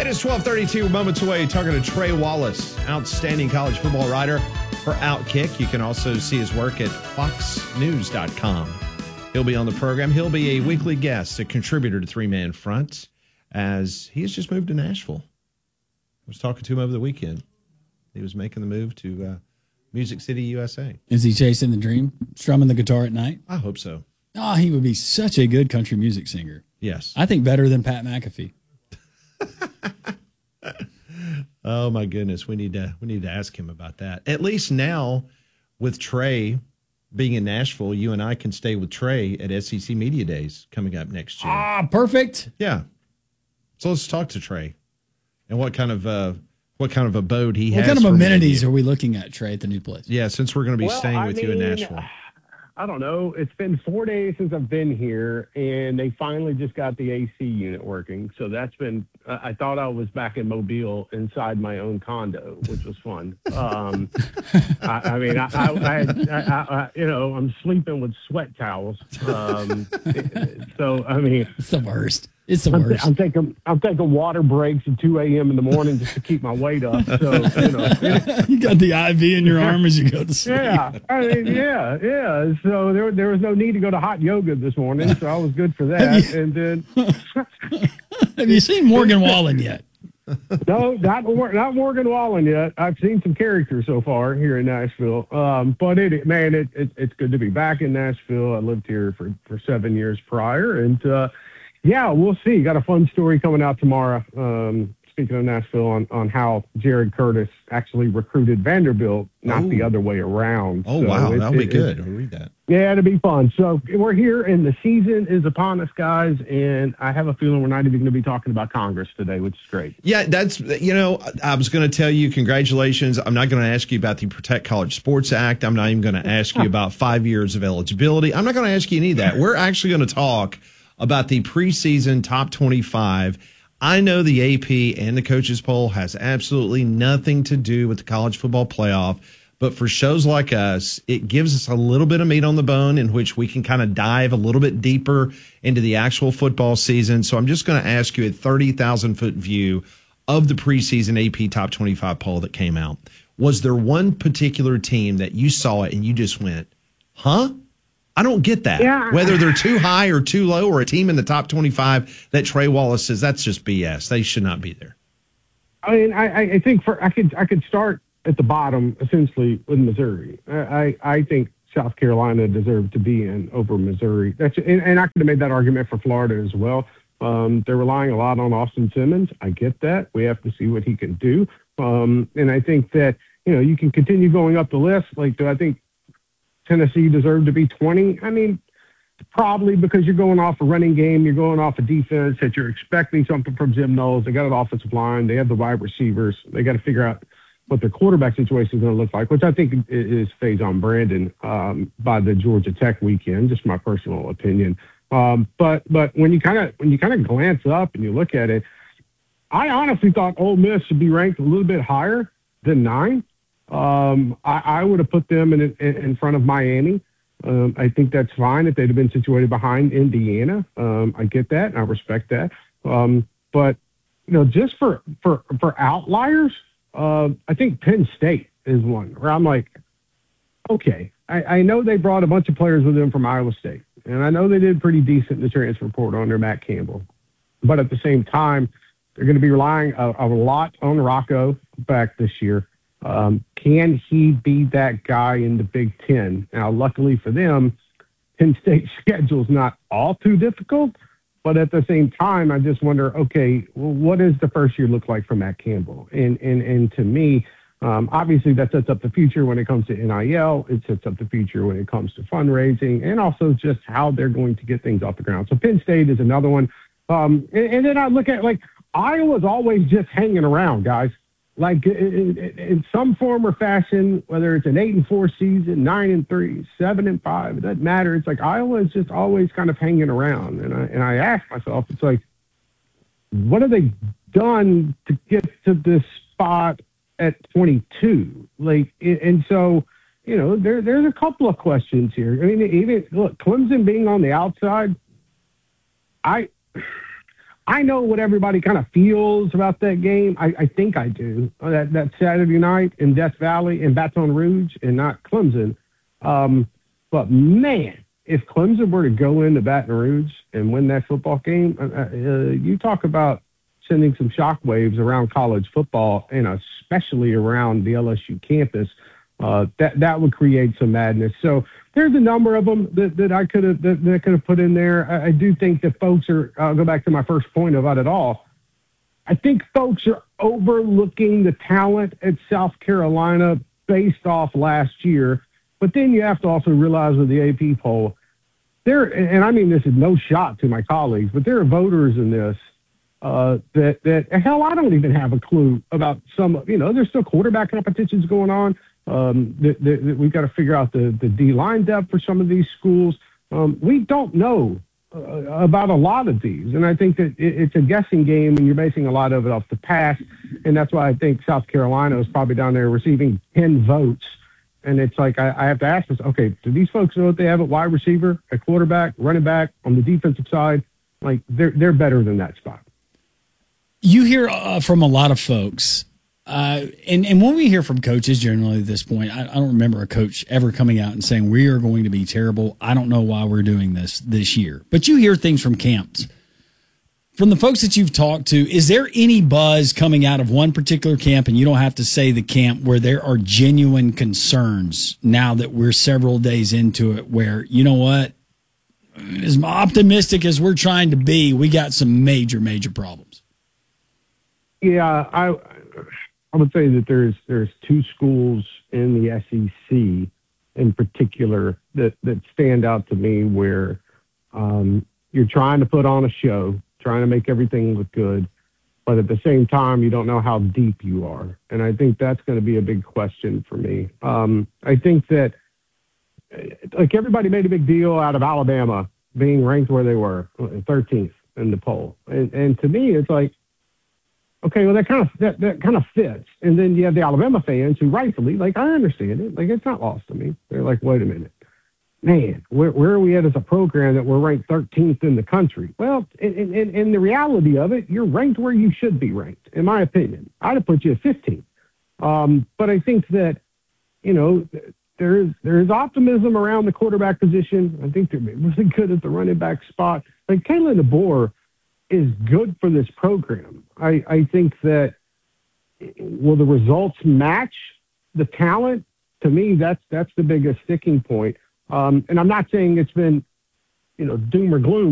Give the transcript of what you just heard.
It is 12:32 moments away. Talking to Trey Wallace, outstanding college football writer for Outkick. You can also see his work at foxnews.com. He'll be on the program. He'll be a weekly guest, a contributor to Three Man Front, as he has just moved to Nashville. I was talking to him over the weekend. He was making the move to Music City, USA. Is he chasing the dream, strumming the guitar at night? I hope so. Oh, he would be such a good country music singer. Yes. I think better than Pat McAfee. Oh my goodness, we need to ask him about that. At least now, with Trey being in Nashville, you and I can stay with Trey at SEC Media Days coming up next year. Ah, perfect. Yeah. So let's talk to Trey and what kind of abode he has. What kind of amenities are we looking at, Trey, at the new place? Yeah, since we're going to be staying with you in Nashville. I don't know. It's been 4 days since I've been here, and they finally just got the AC unit working. So that's been. I thought I was back in Mobile inside my own condo, which was fun. I'm sleeping with sweat towels. So I mean, it's the worst. It's the worst. I'm taking water breaks at 2 a.m. in the morning just to keep my weight up. So you got the IV in your arm as you go to sleep. Yeah, I mean, yeah. So there was no need to go to hot yoga this morning, so I was good for that. And then, have you seen Morgan Wallen yet? No, not Morgan Wallen yet. I've seen some characters so far here in Nashville. But it's good to be back in Nashville. I lived here for 7 years prior, and we'll see. Got a fun story coming out tomorrow. Speaking of Nashville, on how Jared Curtis actually recruited Vanderbilt, not the other way around. Oh, so wow. That'll be good. I'll read that. Yeah, it'll be fun. So we're here, and the season is upon us, guys, and I have a feeling we're not even going to be talking about Congress today, which is great. Yeah, I was going to tell you congratulations. I'm not going to ask you about the Protect College Sports Act. I'm not even going to ask you about 5 years of eligibility. I'm not going to ask you any of that. We're actually going to talk about the preseason top 25. I know the AP and the coaches poll has absolutely nothing to do with the college football playoff, but for shows like us, it gives us a little bit of meat on the bone in which we can kind of dive a little bit deeper into the actual football season. So I'm just going to ask you a 30,000-foot view of the preseason AP top 25 poll that came out. Was there one particular team that you saw it and you just went, huh? I don't get that. Yeah. Whether they're too high or too low, or a team in the top 25 that Trey Wallace says that's just BS. They should not be there. I mean, I think I could start at the bottom essentially with Missouri. I think South Carolina deserved to be in over Missouri. And I could have made that argument for Florida as well. They're relying a lot on Austin Simmons. I get that. We have to see what he can do. And I think that you can continue going up the list. Like, do I think Tennessee deserved to be 20? I mean, probably, because you're going off a running game, you're going off a defense that you're expecting something from Jim Knowles. They got an offensive line, they have the wide receivers. They got to figure out what their quarterback situation is going to look like, which I think is Faison Brandon by the Georgia Tech weekend. Just my personal opinion. But when you kind of glance up and you look at it, I honestly thought Ole Miss should be ranked a little bit higher than 9. I would have put them in front of Miami. I think that's fine if they'd have been situated behind Indiana. I get that, and I respect that. But just for outliers, I think Penn State is one where I'm like, okay, I know they brought a bunch of players with them from Iowa State, and I know they did pretty decent in the transfer portal under Matt Campbell. But at the same time, they're going to be relying a lot on Rocco back this year. Can he be that guy in the Big Ten? Now, luckily for them, Penn State's schedule is not all too difficult, but at the same time, I just wonder, okay, well, what does the first year look like for Matt Campbell? And to me, obviously that sets up the future when it comes to NIL. It sets up the future when it comes to fundraising, and also just how they're going to get things off the ground. So Penn State is another one. And then I look at, like, Iowa's always just hanging around, guys. Like, in some form or fashion, whether it's an 8-4 season, 9-3, 7-5, it doesn't matter. It's like Iowa is just always kind of hanging around. And I ask myself, it's like, what have they done to get to this spot at 22? Like, and so, there's a couple of questions here. I mean, even look, Clemson being on the outside, I I know what everybody kind of feels about that game. I think I do. That Saturday night in Death Valley in Baton Rouge and not Clemson. But man, if Clemson were to go into Baton Rouge and win that football game, you talk about sending some shockwaves around college football and especially around the LSU campus. That would create some madness. So there's a number of them that I could have put in there. I do think that folks are. I'll go back to my first point about it all. I think folks are overlooking the talent at South Carolina based off last year. But then you have to also realize with the AP poll, and I mean this is no shot to my colleagues, but there are voters in this that hell, I don't even have a clue about some. There's still quarterback competitions going on. That we've got to figure out the D-line depth for some of these schools. We don't know about a lot of these, and I think that it's a guessing game, and you're basing a lot of it off the past, and that's why I think South Carolina is probably down there receiving 10 votes, and it's like I have to ask this, okay, do these folks know what they have at wide receiver, at quarterback, running back, on the defensive side? Like, they're better than that spot. You hear from a lot of folks, and when we hear from coaches generally at this point, I don't remember a coach ever coming out and saying, we are going to be terrible. I don't know why we're doing this year. But you hear things from camps. From the folks that you've talked to, is there any buzz coming out of one particular camp, and you don't have to say the camp, where there are genuine concerns now that we're several days into it where, you know what, as optimistic as we're trying to be, we got some major, major problems? Yeah, I would say that there's two schools in the SEC in particular that stand out to me where you're trying to put on a show, trying to make everything look good, but at the same time, you don't know how deep you are. And I think that's going to be a big question for me. I think that, like, everybody made a big deal out of Alabama being ranked where they were, 13th in the poll. And to me, it's like, okay, well, that kind of fits. And then you have the Alabama fans who rightfully, like, I understand it. Like, it's not lost to me. They're like, wait a minute. Man, where are we at as a program that we're ranked 13th in the country? Well, in the reality of it, you're ranked where you should be ranked, in my opinion. I'd have put you at 15th. But I think that, there's optimism around the quarterback position. I think they're really good at the running back spot. Like, Kalen DeBoer is good for this program. I think that, will the results match the talent? To me, that's the biggest sticking point. And I'm not saying it's been, doom or gloom.